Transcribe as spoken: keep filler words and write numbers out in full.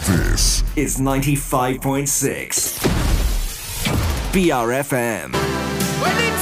This is ninety-five point six B R F M.